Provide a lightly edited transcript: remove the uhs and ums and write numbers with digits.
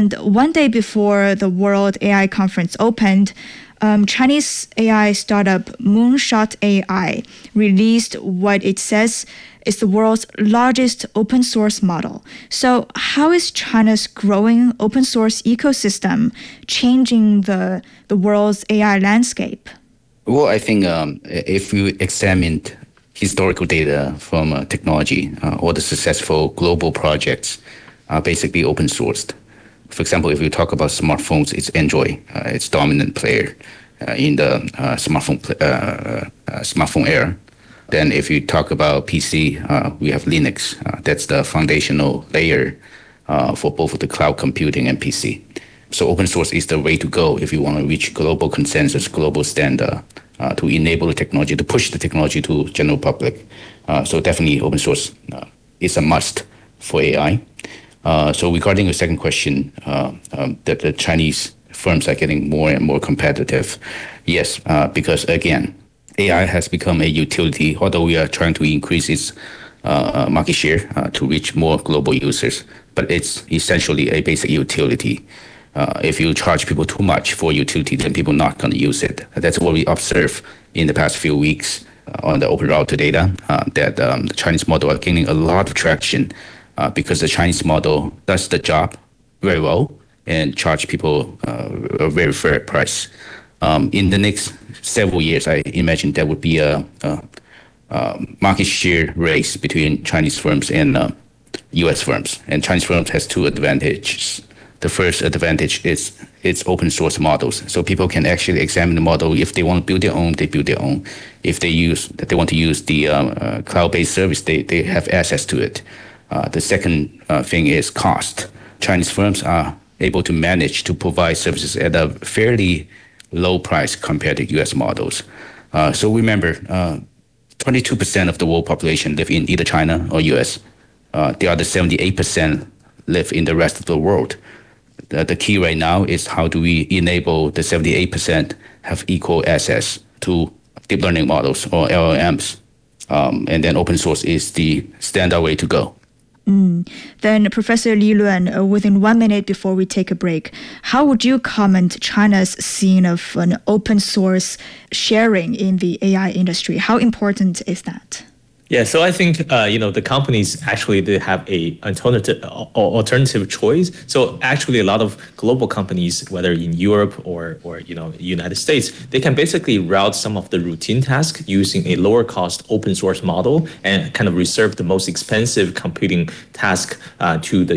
And one day before the World AI Conference opened, Chinese AI startup Moonshot AI released what it says is the world's largest open source model. So how is China's growing open source ecosystem changing the world's AI landscape? Well, I think if you examined historical data from technology, all the successful global projects are basically open sourced. For example, if you talk about smartphones, it's Android, it's dominant player in the smartphone era. Then if you talk about PC, we have Linux. That's the foundational layer for both the cloud computing and PC. So open source is the way to go if you want to reach global consensus, global standard, to enable the technology, to push the technology to general public. So definitely open source is a must for AI. So regarding your second question, that the Chinese firms are getting more and more competitive. Yes, because again, AI has become a utility, although we are trying to increase its market share to reach more global users, but it's essentially a basic utility. If you charge people too much for utility, then people are not going to use it. That's what we observe in the past few weeks on the open router data, that the Chinese model are gaining a lot of traction because the Chinese model does the job very well and charge people a very fair price. In the next several years, I imagine there would be a market share race between Chinese firms and US firms. And Chinese firms has two advantages. The first advantage is its open source models. So people can actually examine the model. If they want to build their own, they build their own. If they want to use the cloud-based service, they have access to it. The second thing is cost. Chinese firms are able to manage to provide services at a fairly low price compared to US models. So remember, 22% of the world population live in either China or US. The other 78% live in the rest of the world. The key right now is how do we enable the 78% have equal access to deep learning models or LLMs. And then open source is the standard way to go. Then Professor Li Luan, within 1 minute before we take a break, how would you comment China's scene of an open source sharing in the AI industry? How important is that? Yeah, so I think the companies actually they have a alternative choice. So actually, a lot of global companies, whether in Europe or United States, they can basically route some of the routine tasks using a lower cost open source model and kind of reserve the most expensive computing task to the